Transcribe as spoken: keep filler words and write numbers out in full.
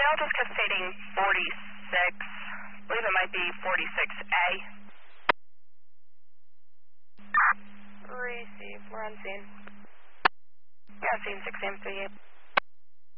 I'll just keep stating forty-six. I believe it might be forty-six A. Receive. We're on scene. Yeah, scene six A M three eight.